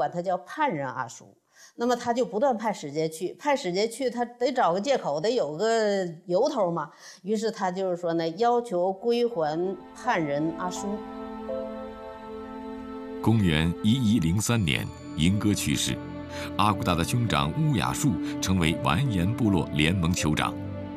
管他叫叛人阿叔。那么他就不断派使节去，派使节去，他得找个借口，得有个由头嘛。于是他就是说呢，要求归还叛人阿叔。 公元1103年，英哥去世，阿骨打的兄长乌雅术成为完颜部落联盟酋长。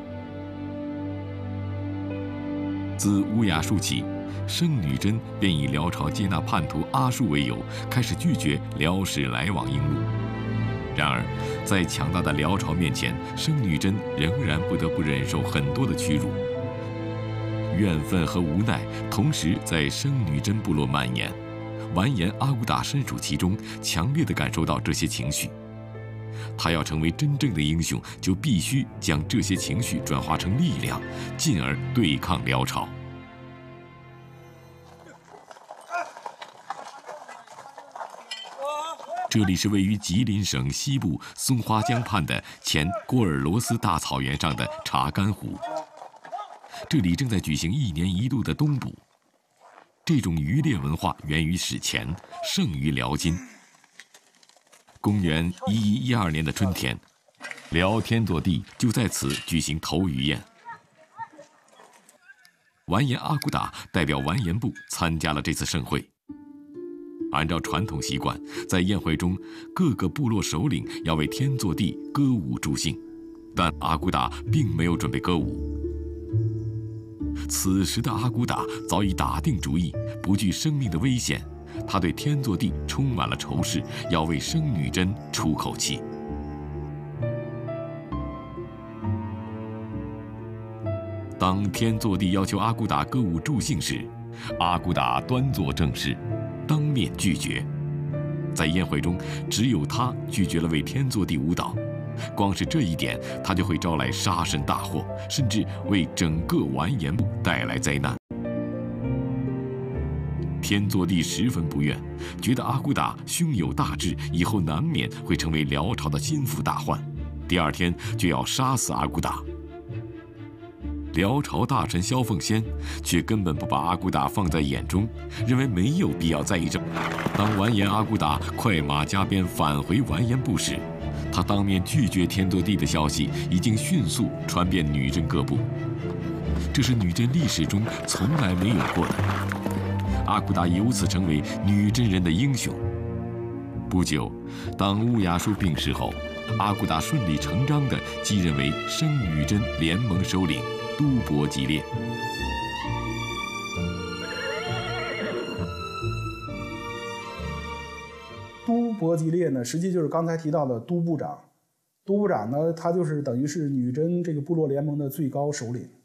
自乌雅术起，盛女真便以辽朝接纳叛徒阿术为由，开始拒绝辽史来往英路。然而，在强大的辽朝面前，盛女真仍然不得不忍受很多的屈辱。怨愤和无奈同时在盛女真部落蔓延，完颜阿骨打身处其中，强烈地感受到这些情绪。他要成为真正的英雄，就必须将这些情绪转化成力量，进而对抗辽朝。这里是位于吉林省西部松花江畔的前郭尔罗斯大草原上的查干湖。这里正在举行1年1度的冬捕。这种渔猎文化源于史前，盛于辽金。公元1112年的春天，辽天祚帝就在此举行投鱼宴。完颜阿骨打代表完颜部参加了这次盛会。按照传统习惯，在宴会中，各个部落首领要为天祚帝歌舞助兴，但阿骨打并没有准备歌舞。此时的阿骨打早已打定主意，不惧生命的危险，他对天祚帝充满了仇视，要为盛女真出口气。当天祚帝要求阿骨打歌舞助兴时，阿骨打端坐正室，当面拒绝。在宴会中，只有他拒绝了为天祚帝舞蹈。光是这一点，他就会招来杀身大祸，甚至为整个完颜部带来灾难。天祚帝十分不愿，觉得阿骨打胸有大志，以后难免会成为辽朝的心腹大患。第2天就要杀死阿骨打。辽朝大臣萧凤仙却根本不把阿骨打放在眼中，认为没有必要在意这。当完颜阿骨打快马加鞭返回完颜部时，他当面拒绝天祚帝的消息已经迅速传遍女真各部，这是女真历史中从来没有过的。阿骨打由此成为女真人的英雄。不久，当乌雅术病逝后，阿骨打顺理成章地继任为盛女真联盟首领都伯吉烈。 都伯吉烈呢，实际就是刚才提到的都部长。都部长呢，他就是等于是女真这个部落联盟的最高首领。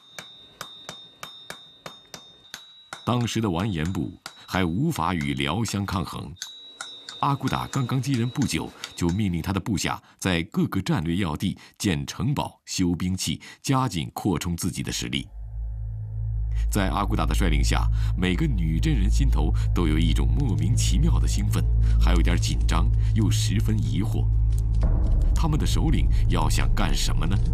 当时的完颜部还无法与辽相抗衡。阿骨打刚刚继任不久，就命令他的部下在各个战略要地建城堡、修兵器，加紧扩充自己的实力。在阿骨打的率领下，每个女真人心头都有一种莫名其妙的兴奋，还有点紧张，又十分疑惑。他们的首领要想干什么呢？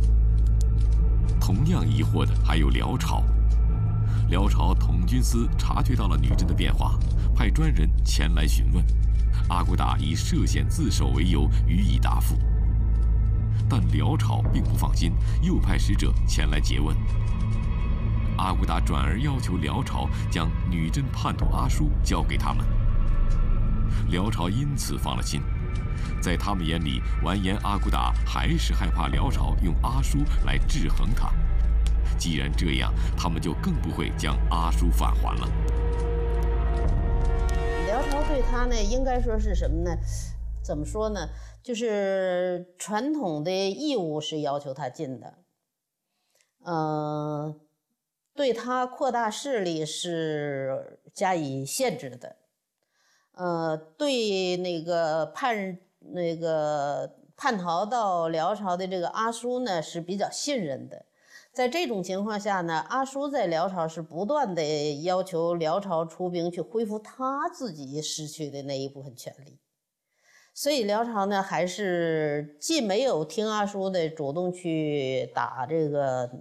同样疑惑的还有辽朝。辽朝统军司察觉到了女真的变化，派专人前来询问。阿骨打以涉险自首为由予以答复。但辽朝并不放心，又派使者前来诘问。阿骨打转而要求辽朝将女真叛徒阿叔交给他们。辽朝因此放了心，在他们眼里，完颜阿骨打还是害怕辽朝用阿叔来制衡他。既然这样，他们就更不会将阿叔返还了。 辽朝对他呢，应该说是什么呢？怎么说呢？就是传统的义务是要求他尽的，对他扩大势力是加以限制的，对那个叛逃到辽朝的这个阿叔呢是比较信任的。在这种情况下呢，阿叔在辽朝是不断的要求辽朝出兵去恢复他自己失去的那一部分权利，所以辽朝呢还是既没有听阿叔的主动去打这个